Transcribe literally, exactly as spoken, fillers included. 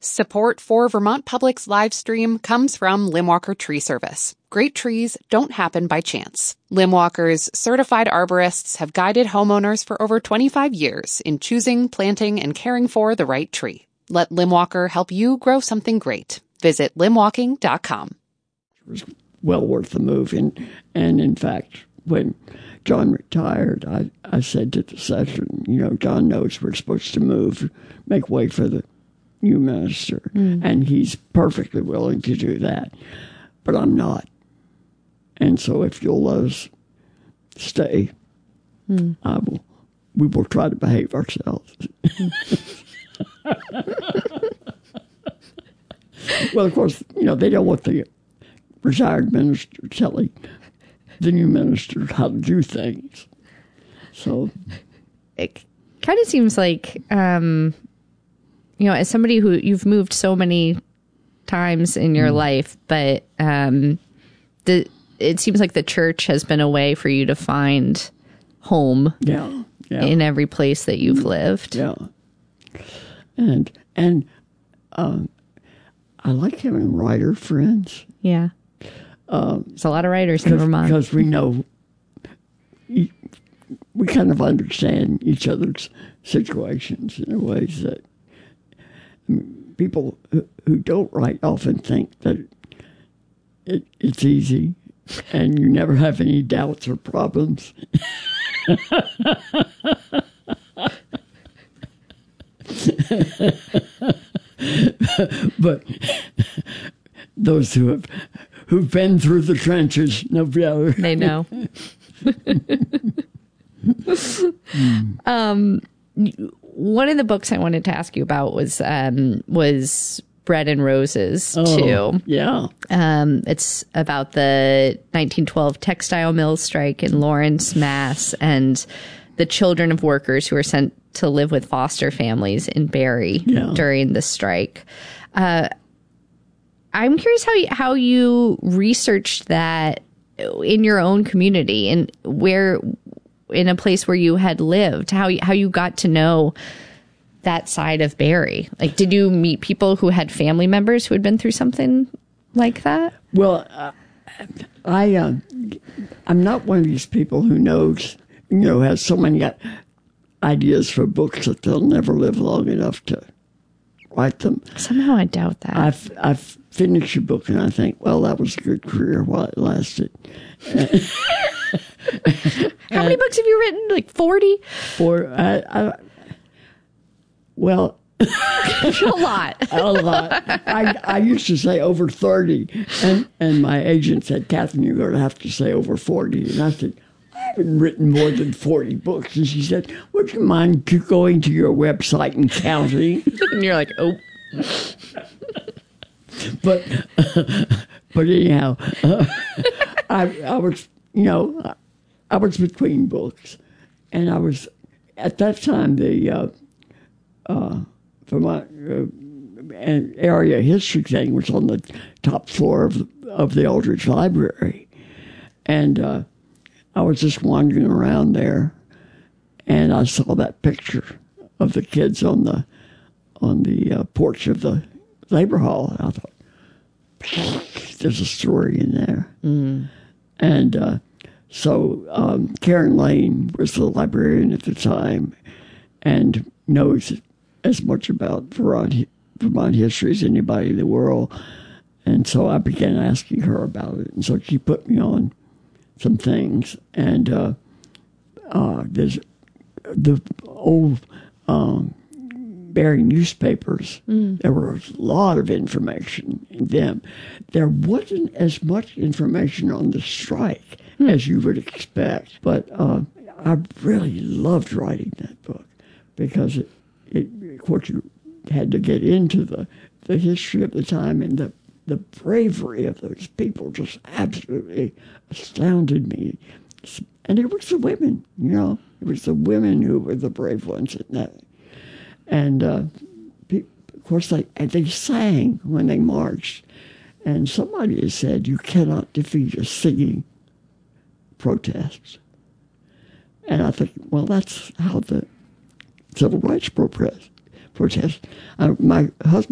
Support for Vermont Public's live stream comes from Limwalker Tree Service. Great trees don't happen by chance. Limwalker's certified arborists have guided homeowners for over twenty-five years in choosing, planting, and caring for the right tree. Let Limwalker help you grow something great. Visit limwalking dot com. It was well worth the move. And, and in fact, when John retired, I, I said to the session, you know, John knows we're supposed to move, make way for the new minister, mm. and he's perfectly willing to do that. But I'm not. And so if you'll let us stay, mm. I will, we will try to behave ourselves. Well, of course, you know, they don't want the retired minister telling the new minister how to do things. So it kind of seems like, um, you know, as somebody who you've moved so many times in your mm. life, but um, the it seems like the church has been a way for you to find home yeah, yeah. in every place that you've lived. Yeah. And, and um, I like having writer friends. Yeah. Um, There's a lot of writers in Vermont. Because we know, we kind of understand each other's situations in ways that I mean, people who, who don't write often think that it, it's easy and you never have any doubts or problems. But those who have who've been through the trenches know better. They know. mm. Um, one of the books I wanted to ask you about was um, was Bread and Roses oh, too. Yeah. Um, it's about the nineteen twelve textile mill strike in Lawrence, Mass, and the children of workers who were sent to live with foster families in Barre yeah. during the strike. Uh, I'm curious how you, how you researched that in your own community and where, in a place where you had lived, how you, how you got to know that side of Barre. Like, did you meet people who had family members who had been through something like that? Well, uh, I uh, I'm not one of these people who knows, you know, has so many ideas for books that they'll never live long enough to write them. Somehow I doubt that. I've, I've finished a book and I think, well, that was a good career while it lasted. How many books have you written? Like forty? Or, I, I, well... a lot. a lot. I, I used to say over thirty. And, and my agent said, Catherine, you're going to have to say over forty. And I said, I haven't written more than forty books. And she said, would you mind going to your website and counting? And you're like, oh. But, uh, but anyhow, uh, I, I was, you know, I was between books. And I was, at that time, the uh, uh, Vermont uh, area history thing was on the top floor of the, of the Aldrich Library. And uh, I was just wandering around there, and I saw that picture of the kids on the on the uh, porch of the labor hall. And I thought, there's a story in there. Mm. And uh, so um, Karen Lane was the librarian at the time and knows as much about Vermont, Vermont history as anybody in the world. And so I began asking her about it. And so she put me on some things. And uh, uh, there's the old um, Barre newspapers. Mm. There was a lot of information in them. There wasn't as much information on the strike mm. as you would expect. But uh, I really loved writing that book because it, it of course, you had to get into the, the history of the time, and the, the bravery of those people just absolutely astounded me. And it was the women, you know. It was the women who were the brave ones in that. And, uh, of course, they, and they sang when they marched. And somebody has said, you cannot defeat a singing protest. And I think, well, that's how the civil rights protest. protest. Uh, my husband